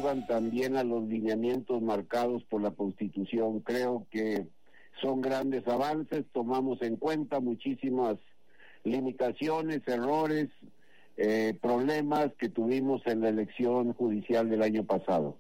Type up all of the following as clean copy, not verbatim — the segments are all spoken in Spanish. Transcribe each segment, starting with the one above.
adscriban también a los lineamientos marcados por la Constitución. Creo que son grandes avances, tomamos en cuenta muchísimas limitaciones, errores, problemas que tuvimos en la elección judicial del año pasado.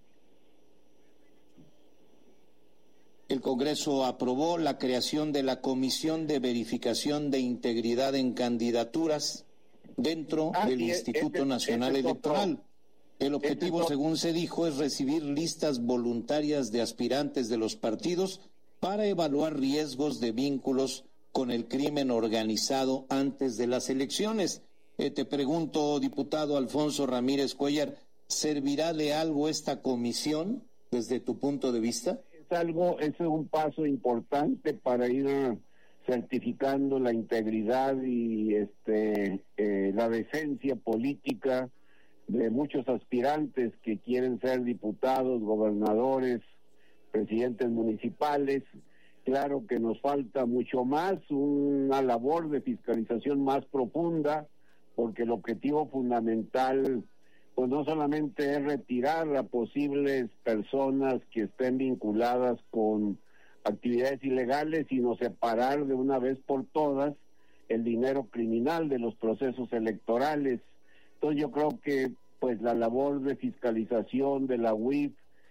El Congreso aprobó la creación de la Comisión de Verificación de Integridad en Candidaturas dentro del Instituto Nacional Electoral. El objetivo, según se dijo, es recibir listas voluntarias de aspirantes de los partidos para evaluar riesgos de vínculos con el crimen organizado antes de las elecciones. Te pregunto, diputado Alfonso Ramírez Cuéllar, ¿servirá de algo esta comisión desde tu punto de vista? Es un paso importante para ir certificando la integridad y la decencia política de muchos aspirantes que quieren ser diputados, gobernadores, presidentes municipales. Claro que nos falta mucho más, una labor de fiscalización más profunda, porque el objetivo fundamental pues no solamente es retirar a posibles personas que estén vinculadas con actividades ilegales, sino separar de una vez por todas el dinero criminal de los procesos electorales. Entonces yo creo que pues la labor de fiscalización de la UIF,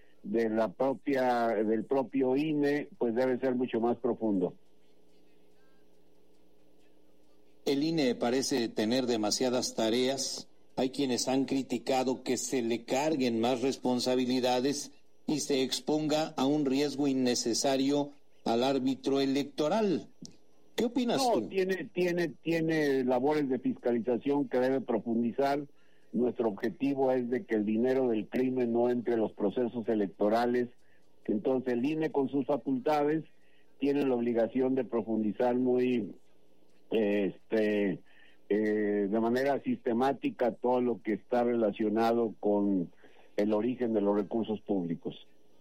del propio INE, pues debe ser mucho más profundo. El INE parece tener demasiadas tareas. Hay quienes han criticado que se le carguen más responsabilidades y se exponga a un riesgo innecesario al árbitro electoral. ¿Qué opinas tú? Tiene labores de fiscalización que debe profundizar. Nuestro objetivo es de que el dinero del crimen no entre en los procesos electorales. Entonces el INE, con sus facultades, tiene la obligación de profundizar muy de manera sistemática todo lo que está relacionado con el origen de los recursos públicos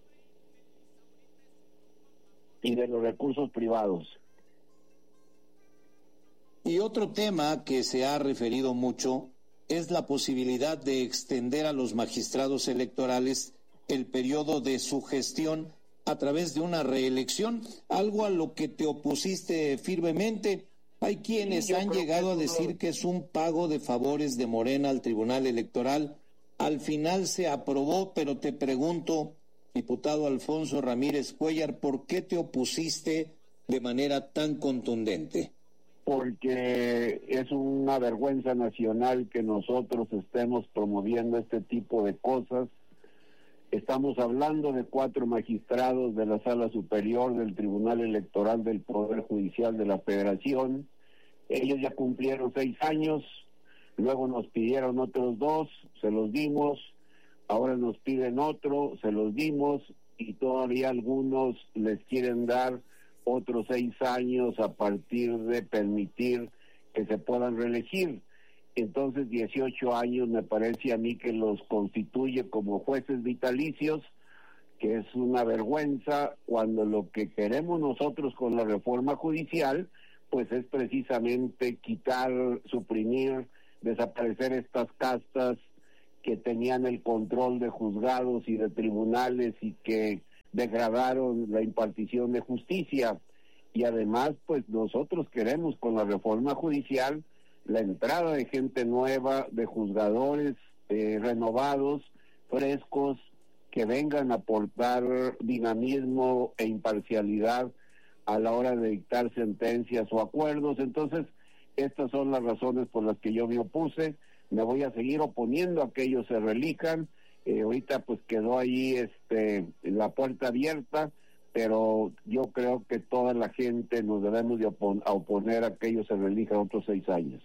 y de los recursos privados. Y otro tema que se ha referido mucho es la posibilidad de extender a los magistrados electorales el periodo de su gestión a través de una reelección, algo a lo que te opusiste firmemente. Hay quienes han llegado a decir que es un pago de favores de Morena al Tribunal Electoral. Al final se aprobó, pero te pregunto, diputado Alfonso Ramírez Cuéllar, ¿por qué te opusiste de manera tan contundente? Porque es una vergüenza nacional que nosotros estemos promoviendo este tipo de cosas. Estamos hablando de 4 magistrados de la Sala Superior del Tribunal Electoral del Poder Judicial de la Federación. Ellos ya cumplieron 6 años, luego nos pidieron otros 2, se los dimos, ahora nos piden otro, se los dimos, y todavía algunos les quieren dar otros 6 años a partir de permitir que se puedan reelegir. Entonces 18 años me parece a mí que los constituye como jueces vitalicios, que es una vergüenza, cuando lo que queremos nosotros con la reforma judicial pues es precisamente quitar, suprimir, desaparecer estas castas que tenían el control de juzgados y de tribunales y que degradaron la impartición de justicia. Y además pues nosotros queremos con la reforma judicial la entrada de gente nueva, de juzgadores renovados, frescos, que vengan a aportar dinamismo e imparcialidad a la hora de dictar sentencias o acuerdos. Entonces, estas son las razones por las que yo me opuse. Me voy a seguir oponiendo a que ellos se reelijan. Ahorita pues quedó ahí la puerta abierta, pero yo creo que toda la gente nos debemos de oponer a que ellos se reelijan otros 6 años.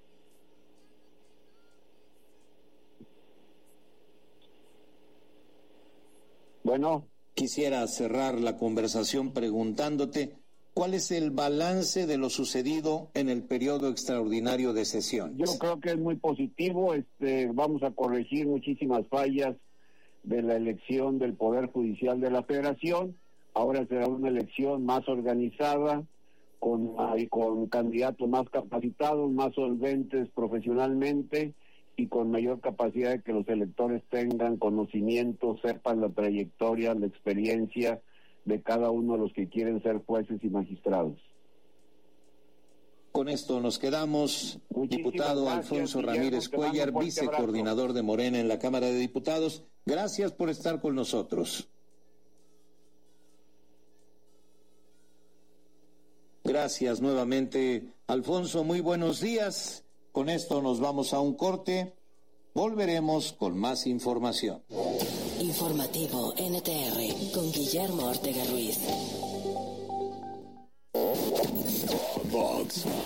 Bueno, quisiera cerrar la conversación preguntándote cuál es el balance de lo sucedido en el periodo extraordinario de sesiones. Yo creo que es muy positivo. Vamos a corregir muchísimas fallas de la elección del Poder Judicial de la Federación. Ahora será una elección más organizada, con candidatos más capacitados, más solventes profesionalmente, y con mayor capacidad de que los electores tengan conocimiento, sepan la trayectoria, la experiencia de cada uno de los que quieren ser jueces y magistrados. Con esto nos quedamos. Muchísimas Diputado gracias, Alfonso Guillermo, Ramírez Cuellar, vicecoordinador de Morena en la Cámara de Diputados. Gracias por estar con nosotros. Gracias nuevamente, Alfonso. Muy buenos días. Con esto nos vamos a un corte. Volveremos con más información. Informativo NTR con Guillermo Ortega Ruiz. Vox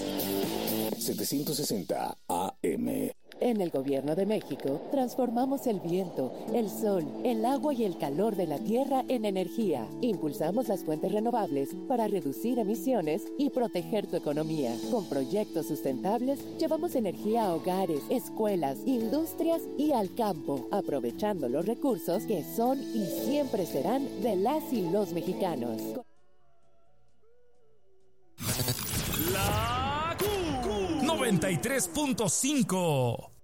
760 AM. En el Gobierno de México, transformamos el viento, el sol, el agua y el calor de la tierra en energía. Impulsamos las fuentes renovables para reducir emisiones y proteger tu economía. Con proyectos sustentables, llevamos energía a hogares, escuelas, industrias y al campo, aprovechando los recursos que son y siempre serán de las y los mexicanos. La Q 93.5